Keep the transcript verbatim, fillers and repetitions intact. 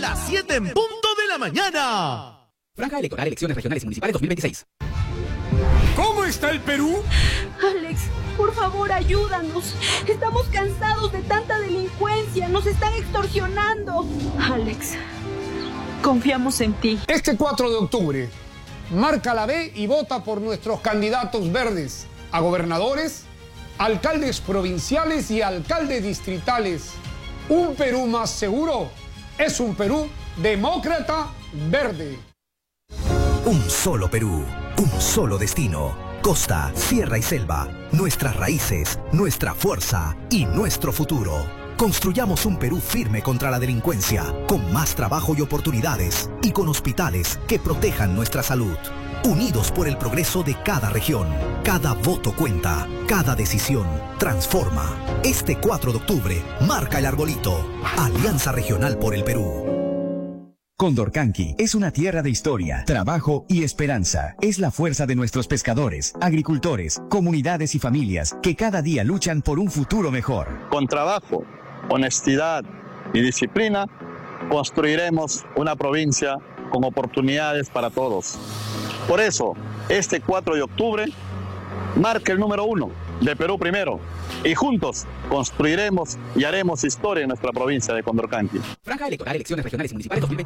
las siete en punto de la mañana. Franja electoral, elecciones regionales y municipales dos mil veintiséis. ¿Cómo está el Perú? Alex, por favor, ayúdanos. Estamos cansados de tanta delincuencia. Nos están extorsionando. Alex, confiamos en ti. Este cuatro de octubre, marca la B y vota por nuestros candidatos verdes a gobernadores, alcaldes provinciales y alcaldes distritales. Un Perú más seguro es un Perú demócrata verde. Un solo Perú, un solo destino. Costa, sierra y selva, nuestras raíces, nuestra fuerza y nuestro futuro. Construyamos un Perú firme contra la delincuencia, con más trabajo y oportunidades, y con hospitales que protejan nuestra salud. Unidos por el progreso de cada región. Cada voto cuenta, cada decisión transforma. Este cuatro de octubre, marca el arbolito. Alianza Regional por el Perú. Condorcanqui es una tierra de historia, trabajo y esperanza. Es la fuerza de nuestros pescadores, agricultores, comunidades y familias que cada día luchan por un futuro mejor. Con trabajo, honestidad y disciplina, construiremos una provincia con oportunidades para todos. Por eso, este cuatro de octubre, marca el número uno de Perú primero. Y juntos construiremos y haremos historia en nuestra provincia de Condorcanqui. Franja electoral, elecciones regionales y municipales dos mil veintiséis.